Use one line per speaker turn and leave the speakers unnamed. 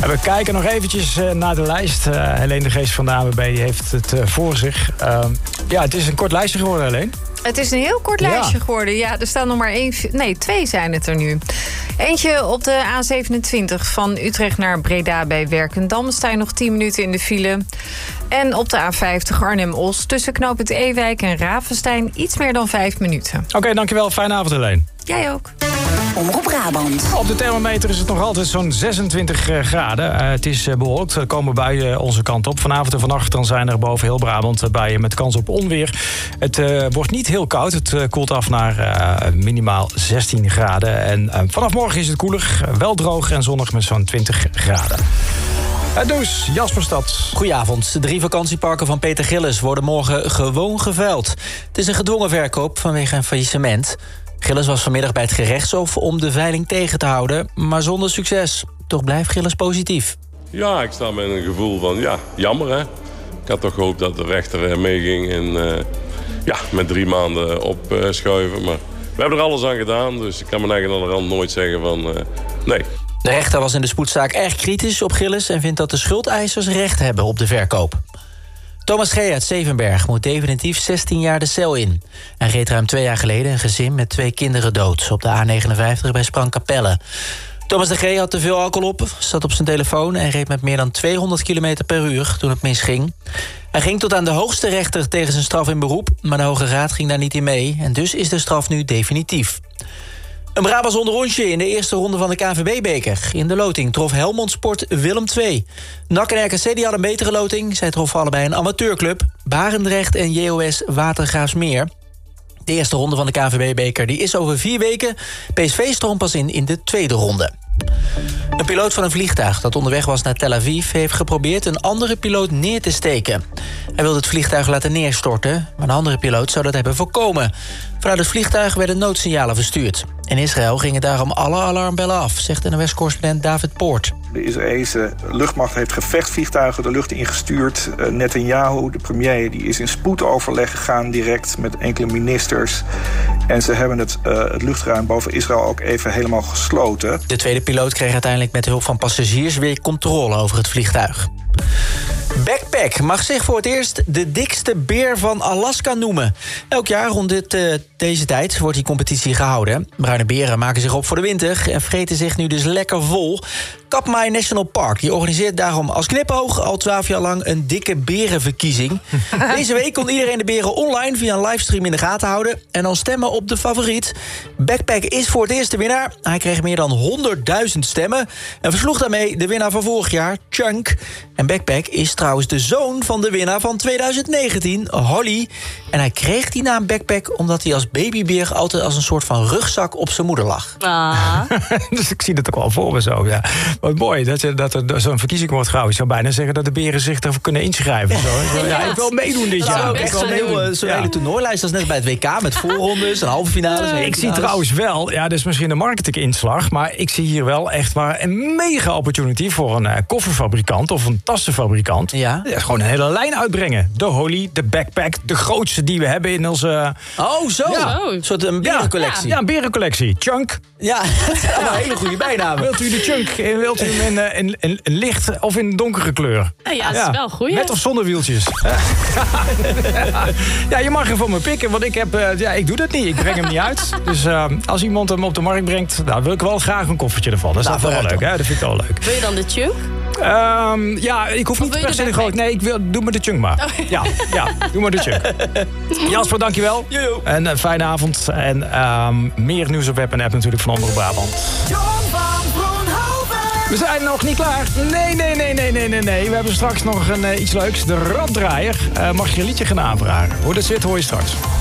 We kijken nog eventjes naar de lijst. Helene de Geest van de ANWB heeft het voor zich. Het is een kort lijstje geworden, Helene.
Het is een heel kort lijstje geworden. Ja, er staan nog maar 2 zijn het er nu. Eentje op de A27 van Utrecht naar Breda bij Werkendam. Sta je nog 10 minuten in de file. En op de A50 Arnhem-Os tussen knooppunt Ewijk en Ravenstein iets meer dan 5 minuten.
Oké, dankjewel. Fijne avond, Helene.
Jij ook.
Omroep Brabant.
Op de thermometer is het nog altijd zo'n 26 graden. Het is bewolkt. Er komen buien onze kant op. Vanavond en vannacht dan zijn er boven heel Brabant buien met kans op onweer. Het wordt niet heel koud. Het koelt af naar minimaal 16 graden. En vanaf morgen is het koeler. Wel droog en zonnig met zo'n 20 graden. Dus, Jasper Stad.
Goedenavond. De 3 vakantieparken van Peter Gillis worden morgen gewoon geveild. Het is een gedwongen verkoop vanwege een faillissement. Gillis was vanmiddag bij het gerechtshof om de veiling tegen te houden, maar zonder succes. Toch blijft Gillis positief.
Ja, ik sta met een gevoel van, jammer hè. Ik had toch gehoopt dat de rechter meeging en met 3 maanden opschuiven. Maar we hebben er alles aan gedaan, dus ik kan me eigenlijk aan de rand nooit zeggen van nee.
De rechter was in de spoedzaak erg kritisch op Gillis en vindt dat de schuldeisers recht hebben op de verkoop. Thomas G. uit Zevenberg moet definitief 16 jaar de cel in. Hij reed ruim 2 jaar geleden een gezin met 2 kinderen dood op de A59 bij Sprangkapelle. Thomas de G. had te veel alcohol op, zat op zijn telefoon en reed met meer dan 200 km per uur toen het misging. Hij ging tot aan de hoogste rechter tegen zijn straf in beroep, maar de Hoge Raad ging daar niet in mee en dus is de straf nu definitief. Een Brabants onderrondje in de eerste ronde van de KNVB-beker. In de loting trof Helmond Sport Willem II. NAC en RKC die hadden een betere loting. Zij troffen allebei een amateurclub. Barendrecht en JOS Watergraafsmeer. De eerste ronde van de KNVB-beker die is over 4 weken. PSV stroomt pas in de tweede ronde. Een piloot van een vliegtuig dat onderweg was naar Tel Aviv heeft geprobeerd een andere piloot neer te steken. Hij wilde het vliegtuig laten neerstorten, maar een andere piloot zou dat hebben voorkomen. Vanuit het vliegtuig werden noodsignalen verstuurd. In Israël gingen daarom alle alarmbellen af, zegt NOS-correspondent David Poort.
De Israëlische luchtmacht heeft gevechtsvliegtuigen de lucht ingestuurd. Netanyahu, de premier, die is in spoedoverleg gegaan direct met enkele ministers. En ze hebben het luchtruim boven Israël ook even helemaal gesloten.
De tweede piloot kreeg uiteindelijk met hulp van passagiers weer controle over het vliegtuig. Backpack mag zich voor het eerst de dikste beer van Alaska noemen. Elk jaar rond deze tijd wordt die competitie gehouden. Bruine beren maken zich op voor de winter en vreten zich nu dus lekker vol. Katmai National Park die organiseert daarom als knipoog al 12 jaar lang een dikke berenverkiezing. Deze week kon iedereen de beren online via een livestream in de gaten houden en dan stemmen op de favoriet. Backpack is voor het eerst de winnaar. Hij kreeg meer dan 100.000 stemmen en versloeg daarmee de winnaar van vorig jaar, Chunk. En Backpack is trouwens de zoon van de winnaar van 2019, Holly. En hij kreeg die naam Backpack omdat hij als babybeer altijd als een soort van rugzak op zijn moeder lag.
Dus ik zie dat ook wel voor me zo, ja. Wat mooi dat er zo'n verkiezing wordt gehouden. Ik zou bijna zeggen dat de beren zich ervoor kunnen inschrijven. Zo. Ja, ik wil meedoen dit jaar.
Ik wil meedoen. Zo'n hele toernooilijst als net bij het WK met voorrondes en halve finales.
Ik zie trouwens wel, dat is misschien een marketinginslag, maar ik zie hier wel echt maar een mega opportunity voor een kofferfabrikant of een tassenfabrikant.
Ja.
Gewoon een hele lijn uitbrengen. De Holly, de Backpack, de grootste die we hebben in onze...
Oh, zo. Ja. Een soort een berencollectie.
Ja, een berencollectie. Chunk.
Ja, dat is een hele goede bijnaam.
Wilt u de Chunk? Wilt u hem in licht of in donkere kleur?
Ja, dat is wel goed.
Met of zonder wieltjes? Ja, je mag er voor me pikken, want ik doe dat niet. Ik breng hem niet uit. Dus als iemand hem op de markt brengt, dan wil ik wel graag een koffertje ervan. Dat is wel leuk, hè? Dat vind ik wel leuk.
Wil je dan de Chunk?
Ik hoef niet per se de groot. Nee, doe me de Chunk maar. Oh. Ja, doe maar de Chunk. Jasper, dankjewel.
Jojo.
En een fijne avond. En meer nieuws op web en app natuurlijk van Omroep Brabant. We zijn nog niet klaar. Nee. We hebben straks nog iets leuks. De Raddraaier. Mag je een liedje gaan aanvragen? Hoe dat zit, hoor je straks.